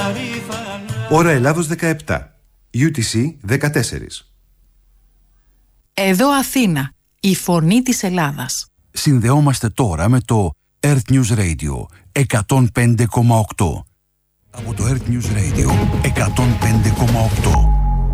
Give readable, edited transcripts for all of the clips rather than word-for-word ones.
Ώρα Ελλάδος 17. UTC 14. Εδώ Αθήνα, η φωνή της Ελλάδας. Συνδεόμαστε τώρα με το Earth News Radio 105,8. Από το Earth News Radio 105,8.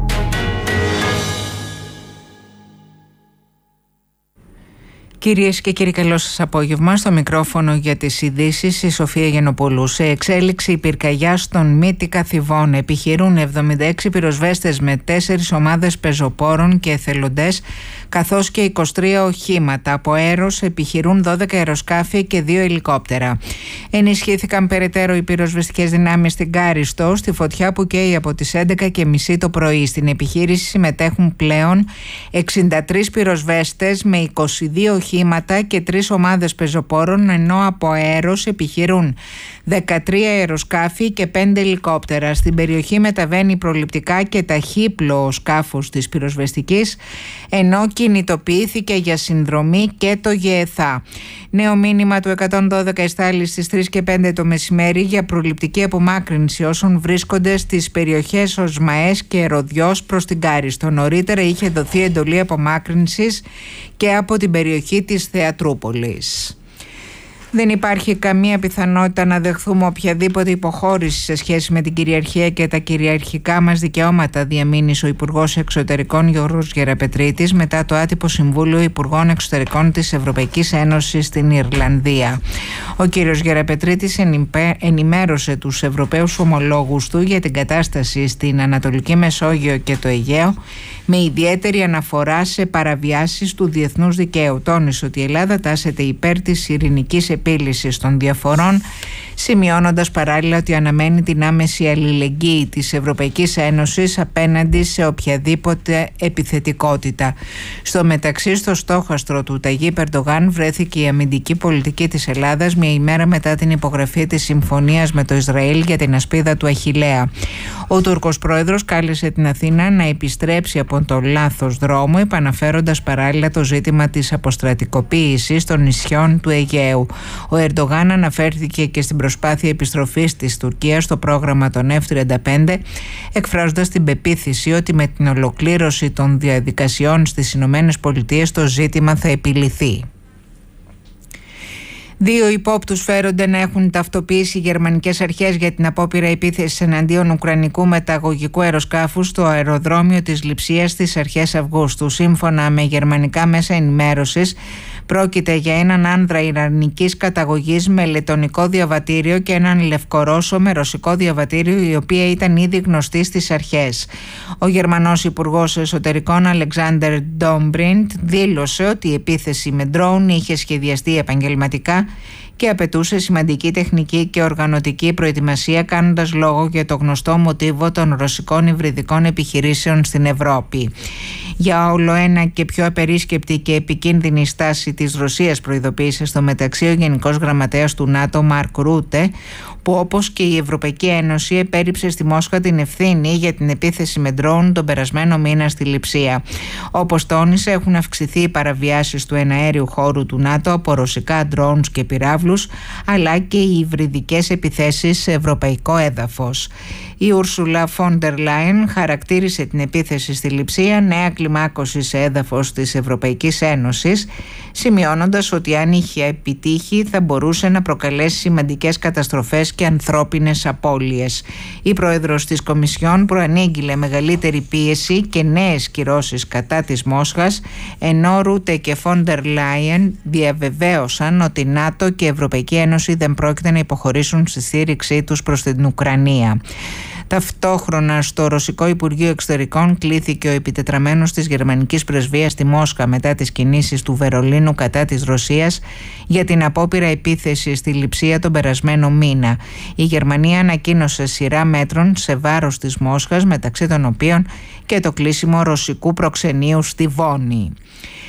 Κυρίες και κύριοι, καλό σας απόγευμα. Στο μικρόφωνο για τις ειδήσεις η Σοφία Γενοπούλου. Σε εξέλιξη η πυρκαγιά στον Μύτικα Θηβών. Επιχειρούν 76 πυροσβέστες με 4 ομάδες πεζοπόρων και εθελοντές, καθώς και 23 οχήματα. Από αέρος επιχειρούν 12 αεροσκάφη και 2 ελικόπτερα. Ενισχύθηκαν περαιτέρω οι πυροσβεστικές δυνάμεις στην Κάριστο, στη φωτιά που καίει από τις 11:30 το πρωί. Στην επιχείρηση συμμετέχουν πλέον 63 πυροσβέστες με 22 οχήματα και 3 ομάδες πεζοπόρων, ενώ από αέρος επιχειρούν 13 αεροσκάφη και 5 ελικόπτερα. Στην περιοχή μεταβαίνει προληπτικά και ταχύπλοο σκάφος της πυροσβεστικής, ενώ κινητοποιήθηκε για συνδρομή και το ΓΕΘΑ. Νέο μήνυμα του 112 εστάλει στις 3 και 5 το μεσημέρι για προληπτική απομάκρυνση όσων βρίσκονται στις περιοχές Οσμαές και Ροδιός προς την Κάριστο. Νωρίτερα είχε δοθεί εντολή απομάκρυνσης και από την περιοχή της Θεατρούπολης. Δεν υπάρχει καμία πιθανότητα να δεχθούμε οποιαδήποτε υποχώρηση σε σχέση με την κυριαρχία και τα κυριαρχικά μας δικαιώματα, διαμήνυσε ο Υπουργός Εξωτερικών Γιώργος Γεραπετρίτης μετά το άτυπο Συμβούλιο Υπουργών Εξωτερικών της Ευρωπαϊκής Ένωσης στην Ιρλανδία. Ο κύριος Γεραπετρίτης ενημέρωσε τους Ευρωπαίους ομολόγους του για την κατάσταση στην Ανατολική Μεσόγειο και το Αιγαίο, με ιδιαίτερη αναφορά σε παραβιάσεις του διεθνούς δικαίου. Τόνισε ότι η Ελλάδα τάσεται υπέρ της ειρηνικής επίλυσης των διαφορών, σημειώνοντας παράλληλα ότι αναμένει την άμεση αλληλεγγύη της Ευρωπαϊκής Ένωσης απέναντι σε οποιαδήποτε επιθετικότητα. Στο μεταξύ, στο στόχαστρο του Ταγίπ Ερντογάν βρέθηκε η αμυντική πολιτική της Ελλάδας μια ημέρα μετά την υπογραφή της συμφωνίας με το Ισραήλ για την ασπίδα του Αχιλλέα. Ο Τούρκος πρόεδρος κάλεσε την Αθήνα να επιστρέψει από τον λάθος δρόμο, επαναφέροντας παράλληλα το ζήτημα της αποστρατικοποίησης των νησιών του Αιγαίου. Ο Ερντογάν αναφέρθηκε και στην προσπάθεια επιστροφής της Τουρκίας στο πρόγραμμα των F-35, εκφράζοντας την πεποίθηση ότι με την ολοκλήρωση των διαδικασιών στις Ηνωμένες Πολιτείες το ζήτημα θα επιλυθεί. 2 υπόπτους φέρονται να έχουν ταυτοποιήσει οι γερμανικές αρχές για την απόπειρα επίθεσης εναντίον ουκρανικού μεταγωγικού αεροσκάφους στο αεροδρόμιο της Λειψίας στις αρχές Αυγούστου. Σύμφωνα με γερμανικά μέσα ενημέρωσης, πρόκειται για έναν άνδρα ιρανικής καταγωγής με λετονικό διαβατήριο και έναν λευκορώσο με ρωσικό διαβατήριο, η οποία ήταν ήδη γνωστή στις αρχές. Ο Γερμανός Υπουργός Εσωτερικών Αλεξάντερ Ντόμπριντ δήλωσε ότι η επίθεση με ντρόουν είχε σχεδιαστεί επαγγελματικά και απαιτούσε σημαντική τεχνική και οργανωτική προετοιμασία, κάνοντας λόγο για το γνωστό μοτίβο των ρωσικών υβριδικών επιχειρήσεων στην Ευρώπη. Για όλο ένα και πιο απερίσκεπτη και επικίνδυνη στάση της Ρωσίας, προειδοποίησε στο μεταξύ ο Γενικός Γραμματέας του ΝΑΤΟ Μαρκ Ρούτε, που όπως και η Ευρωπαϊκή Ένωση επέριψε στη Μόσχα την ευθύνη για την επίθεση με ντρόουν τον περασμένο μήνα στη Λειψία. Όπως τόνισε, έχουν αυξηθεί οι παραβιάσεις του εναέριου χώρου του ΝΑΤΟ από ρωσικά ντρόουνς και πυράβλους, αλλά και οι υβριδικές επιθέσεις σε ευρωπαϊκό έδαφος. Η Ούρσουλα Φόντερ Λάιεν χαρακτήρισε την επίθεση στη Λειψία νέα κλιμάκωση σε έδαφος της Ευρωπαϊκής Ένωσης, σημειώνοντας ότι αν είχε επιτύχει θα μπορούσε να προκαλέσει σημαντικές καταστροφές και ανθρώπινες απώλειες. Η πρόεδρος της Κομισιόν προανήγγειλε μεγαλύτερη πίεση και νέες κυρώσεις κατά της Μόσχας, ενώ Ρούτε και Φόντερ Λάιεν διαβεβαίωσαν ότι ΝΑΤΟ και Ευρωπαϊκή Ένωση δεν πρόκειται να υποχωρήσουν στη στήριξή τους προς την Ουκρανία. Ταυτόχρονα στο Ρωσικό Υπουργείο Εξωτερικών κλήθηκε ο επιτετραμένος της γερμανικής πρεσβείας στη Μόσχα μετά τις κινήσεις του Βερολίνου κατά της Ρωσίας για την απόπειρα επίθεση στη Λειψία τον περασμένο μήνα. Η Γερμανία ανακοίνωσε σειρά μέτρων σε βάρος της Μόσχας, μεταξύ των οποίων και το κλείσιμο ρωσικού προξενείου στη Βόνη.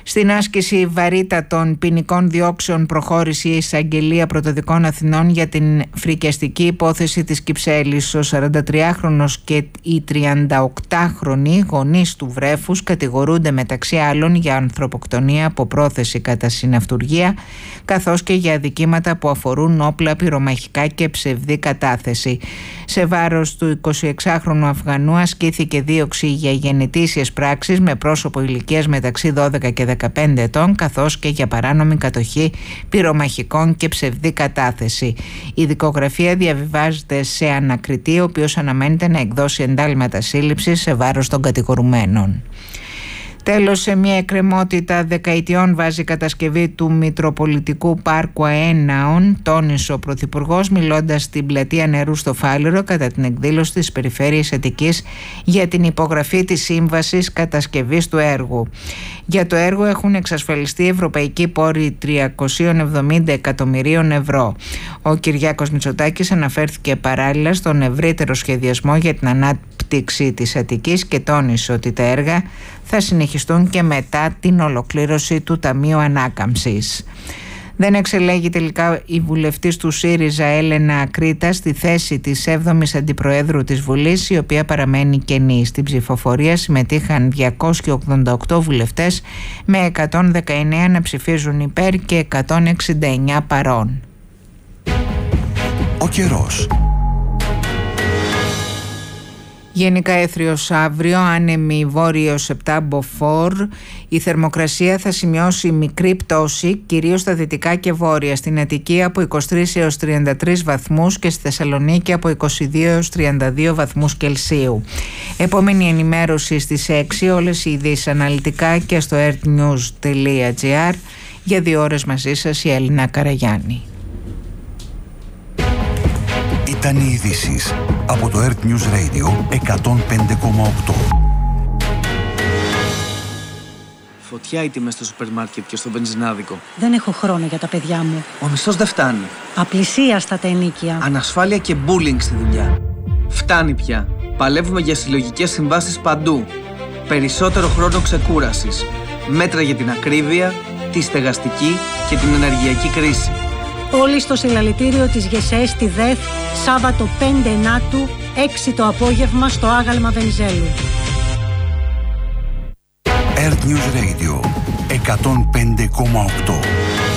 Στην άσκηση βαρύτατων ποινικών διώξεων προχώρησε η Εισαγγελία Πρωτοδικών Αθηνών για την φρικιαστική υπόθεση της Κυψέλης. Ο 43χρονος και οι 38χρονοι γονείς του βρέφους κατηγορούνται μεταξύ άλλων για ανθρωποκτονία από πρόθεση κατά συναυτουργία, καθώς και για αδικήματα που αφορούν όπλα, πυρομαχικά και ψευδή κατάθεση. Σε βάρος του 26χρονου Αφγανού ασκήθηκε δίωξη για γενετήσιες πράξεις με πρόσωπο ηλικίας μεταξύ 12 και 15 ετών, καθώς και για παράνομη κατοχή πυρομαχικών και ψευδή κατάθεση. Η δικογραφία διαβιβάζεται σε ανακριτή, ο οποίος αναμένεται να εκδώσει εντάλματα σύλληψης σε βάρος των κατηγορουμένων. Τέλος, σε μια εκκρεμότητα δεκαετιών βάζει κατασκευή του Μητροπολιτικού Πάρκου Αέναων, τόνισε ο Πρωθυπουργός μιλώντας στην πλατεία Νερού στο Φάληρο κατά την εκδήλωση της Περιφέρειας Αττικής για την υπογραφή της σύμβασης κατασκευής του έργου. Για το έργο έχουν εξασφαλιστεί ευρωπαϊκοί πόροι 370 εκατομμυρίων ευρώ. Ο Κυριάκος Μητσοτάκης αναφέρθηκε παράλληλα στον ευρύτερο σχεδιασμό για την ανάπτυξη της Αττικής και τόνισε ότι τα έργα θα συνεχιστούν και μετά την ολοκλήρωση του Ταμείου Ανάκαμψης. Δεν εξελέγει τελικά η βουλευτής του ΣΥΡΙΖΑ Έλενα Ακρίτα στη θέση της 7ης Αντιπροέδρου της Βουλής, η οποία παραμένει κενή. Στην ψηφοφορία συμμετείχαν 288 βουλευτές με 119 να ψηφίζουν υπέρ και 169 παρών. Ο καιρός. Γενικά έθριος αύριο, άνεμη βόρειος 7 μποφόρ. Η θερμοκρασία θα σημειώσει μικρή πτώση, κυρίως στα δυτικά και βόρεια. Στην Αττική από 23 έως 33 βαθμούς και στη Θεσσαλονίκη από 22 έως 32 βαθμούς Κελσίου. Επόμενη ενημέρωση στις 6, όλες οι ειδήσεις αναλυτικά και στο earthnews.gr. Για 2 ώρες μαζί σας η Έλληνα Καραγιάννη. Ήταν οι ειδήσεις από το Earth News Radio 105,8. Φωτιά οι τιμές στο σούπερ μάρκετ και στο βενζινάδικο. Δεν έχω χρόνο για τα παιδιά μου. Ο μισθός δεν φτάνει. Απλησίαστα τα ενοίκια. Ανασφάλεια και bullying στη δουλειά. Φτάνει πια. Παλεύουμε για συλλογικές συμβάσεις παντού. Περισσότερο χρόνο ξεκούρασης. Μέτρα για την ακρίβεια, τη στεγαστική και την ενεργειακή κρίση. Όλοι στο συλλαλητήριο της ΓΕΣΕ στη ΔΕΘ, Σάββατο 5 Ενάτου, 6 το απόγευμα στο Άγαλμα Βενιζέλου. Earth News Radio 105,8.